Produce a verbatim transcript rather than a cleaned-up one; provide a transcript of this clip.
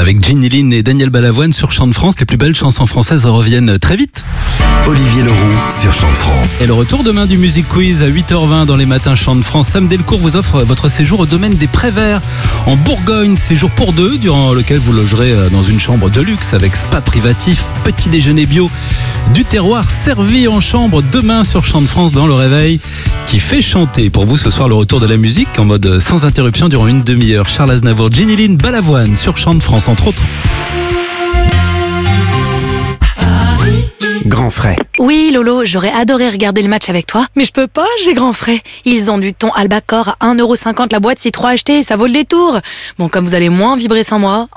avec Ginny Lynn et Daniel Balavoine sur Chant de France. Les plus belles chansons françaises reviennent très vite. Olivier Leroux sur Chant de France. Et le retour demain du Music Quiz à huit heures vingt dans les matins Chant de France. Sam Delcourt vous offre votre séjour au domaine des Préverts en Bourgogne. Séjour pour deux, durant lequel vous logerez dans une chambre de luxe avec spa privatif, petit déjeuner bio, du terroir servi en chambre. Demain sur Chant de France dans le réveil qui fait chanter. Pour vous ce soir, le retour de la musique en mode sans interruption durant une demi-heure. Charles Aznavour, Ginny Lynn, Balavoine sur Chant de France entre autres. Grand frais. Oui, Lolo, j'aurais adoré regarder le match avec toi, mais je peux pas, j'ai grand frais. Ils ont du thon Albacor à un euro cinquante la boîte, si trois achetés, ça vaut le détour. Bon, comme vous allez moins vibrer sans moi...